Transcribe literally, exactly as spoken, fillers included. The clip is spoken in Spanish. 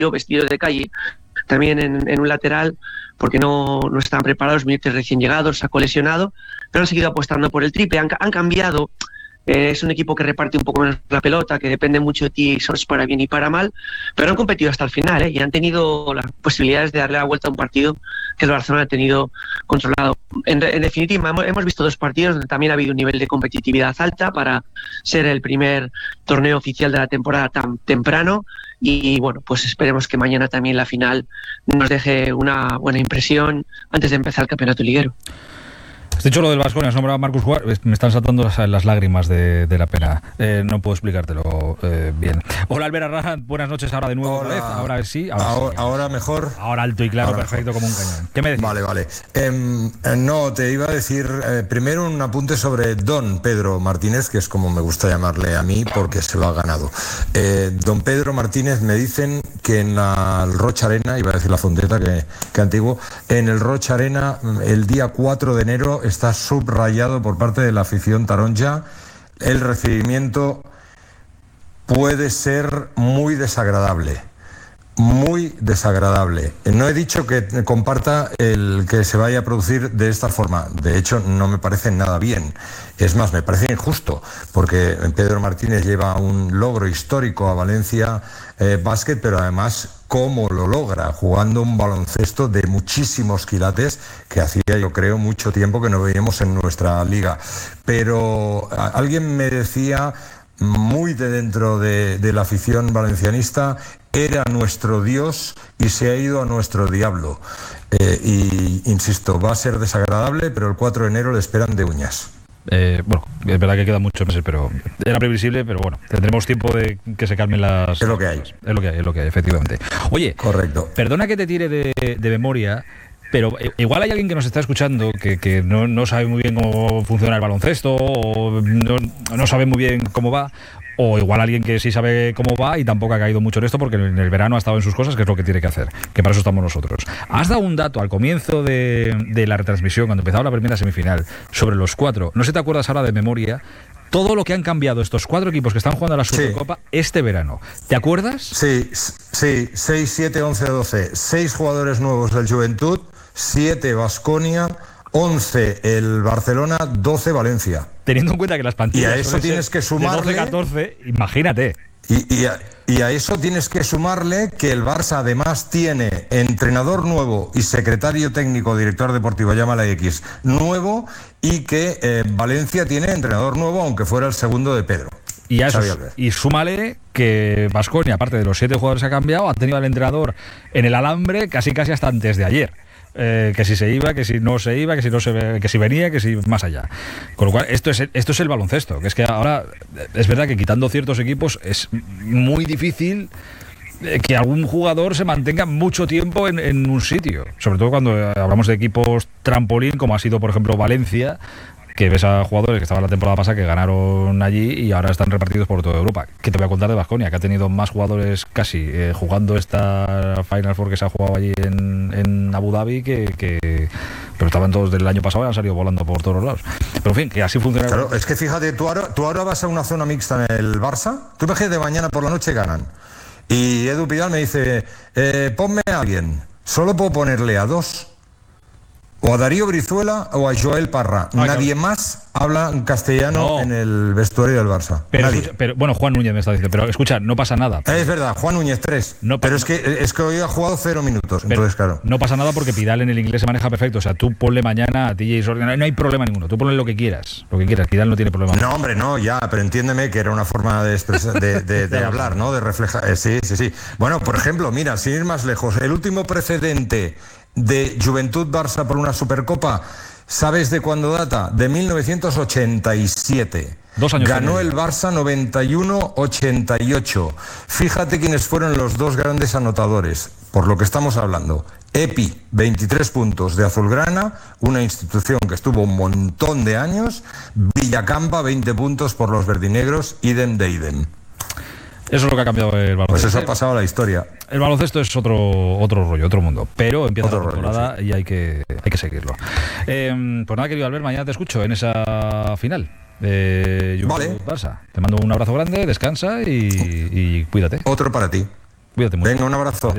vestido de calle, también en, en un lateral, porque no, no estaban preparados, Benítez recién llegado, sacó lesionado, pero han seguido apostando por el triple, han, han cambiado. Eh, es un equipo que reparte un poco menos la pelota, que depende mucho de ti, sos para bien y para mal, pero han competido hasta el final, ¿eh? Y han tenido las posibilidades de darle la vuelta a un partido que el Barcelona ha tenido controlado. En, en definitiva, hemos, hemos visto dos partidos donde también ha habido un nivel de competitividad alta para ser el primer torneo oficial de la temporada tan temprano, y bueno, pues esperemos que mañana también la final nos deje una buena impresión antes de empezar el campeonato liguero. Has dicho lo del Baskonia, has nombrado a Marcus Huart, me están saltando las, las lágrimas de, de la pena. Eh, no puedo explicártelo eh, bien. Hola, Albert Arran, buenas noches ahora de nuevo. Hola. Vez. Ahora sí. Ahora, ahora, sí. ahora mejor. Ahora alto y claro, ahora perfecto, mejor. como un cañón. ¿Qué me decís? Vale, vale. Eh, no, te iba a decir eh, primero un apunte sobre Don Pedro Martínez, que es como me gusta llamarle a mí, porque se lo ha ganado. Eh, Don Pedro Martínez, me dicen que en la Rocha Arena, iba a decir la Fonteta, que, que antiguo, en el Rocha Arena, el día cuatro de enero está subrayado por parte de la afición taronja. El recibimiento puede ser muy desagradable, muy desagradable. No he dicho que comparta el que se vaya a producir de esta forma. De hecho, no me parece nada bien. Es más, me parece injusto, porque Pedro Martínez lleva un logro histórico a Valencia eh, Basket, pero además cómo lo logra, jugando un baloncesto de muchísimos quilates que hacía, yo creo, mucho tiempo que no veíamos en nuestra liga. Pero a, alguien me decía, muy de dentro de, de la afición valencianista, era nuestro Dios y se ha ido a nuestro diablo. Eh, y insisto, va a ser desagradable, pero el cuatro de enero le esperan de uñas. Eh, bueno, es verdad que quedan muchos meses, pero era previsible, pero bueno, tendremos tiempo de que se calmen las... Es lo que hay. Es lo que hay, es lo que hay, efectivamente. Oye, correcto. Perdona que te tire de, de memoria, pero igual hay alguien que nos está escuchando que, que no, no sabe muy bien cómo funciona el baloncesto, o no, no sabe muy bien cómo va, o igual alguien que sí sabe cómo va y tampoco ha caído mucho en esto porque en el verano ha estado en sus cosas, que es lo que tiene que hacer, que para eso estamos nosotros. Has dado un dato al comienzo de, de la retransmisión, cuando empezaba la primera semifinal, sobre los cuatro. No sé si te acuerdas ahora de memoria todo lo que han cambiado estos cuatro equipos que están jugando a la Supercopa sí. este verano. ¿Te acuerdas? Sí, sí, seis, siete, once, doce. seis jugadores nuevos del Juventud, siete Baskonia, once el Barcelona, doce Valencia. Teniendo en cuenta que las plantillas y a eso tienes que sumarle de doce a catorce, imagínate. Y, y, a, y a eso tienes que sumarle que el Barça además tiene entrenador nuevo y secretario técnico, director deportivo, llámala X, nuevo, y que eh, Valencia tiene entrenador nuevo, aunque fuera el segundo de Pedro. Y, a eso, y súmale que Baskonia, aparte de los siete jugadores que ha cambiado, ha tenido al entrenador en el alambre casi casi hasta antes de ayer. Eh, que si se iba, que si no se iba, que si no se, que si venía, que si más allá. Con lo cual, esto es, esto es el baloncesto, que es que ahora es verdad que quitando ciertos equipos es muy difícil que algún jugador se mantenga mucho tiempo en, en un sitio, sobre todo cuando hablamos de equipos trampolín, como ha sido por ejemplo Valencia, que ves a jugadores que estaban la temporada pasada que ganaron allí y ahora están repartidos por toda Europa. ¿Qué te voy a contar de Baskonia? Que ha tenido más jugadores casi eh, jugando esta Final Four que se ha jugado allí en, en Abu Dhabi que, que... pero estaban todos del año pasado y han salido volando por todos los lados. Pero en fin, que así funciona. Claro, es que fíjate, tú ahora, tú ahora vas a una zona mixta en el Barça, tú imagínate, mañana por la noche ganan. Y Edu Pidal me dice, eh, ponme a alguien, solo puedo ponerle a dos. O a Darío Brizuela o a Joel Parra. Ay, Nadie no. más habla castellano no. en el vestuario del Barça. Pero, Nadie. Escucha, pero bueno, Juan Núñez me está diciendo, pero escucha, no pasa nada. Es verdad, Juan Núñez tres. No, pero es que, es que hoy ha jugado cero minutos. Entonces, claro. No pasa nada porque Pidal en el inglés se maneja perfecto. O sea, tú ponle mañana a T J Sorgen, no hay problema ninguno. Tú ponle lo que quieras. Lo que quieras. Pidal no tiene problema. No, hombre, no, ya, pero entiéndeme que era una forma de expresar, de, de, de hablar, ¿no? De reflejar. Eh, sí, sí, sí. Bueno, por ejemplo, mira, sin ir más lejos, el último precedente de Juventud Barça por una Supercopa, ¿sabes de cuándo data? De mil novecientos ochenta y siete. Dos años. Ganó el Barça noventa y uno ochenta y ocho. Fíjate quiénes fueron los dos grandes anotadores, por lo que estamos hablando. Epi, veintitrés puntos de Azulgrana, una institución que estuvo un montón de años. Villacampa, veinte puntos por los verdinegros, idem de idem. Eso es lo que ha cambiado el baloncesto. Pues eso ha pasado a la historia. El baloncesto es otro otro rollo, otro mundo. Pero empieza otro la temporada rollo, sí. y hay que, hay que seguirlo. Eh, pues nada, querido Albert, mañana te escucho en esa final. Eh, vale. Barça. Te mando un abrazo grande, descansa y, y cuídate. Otro para ti. Cuídate mucho. Venga, un abrazo. Adiós.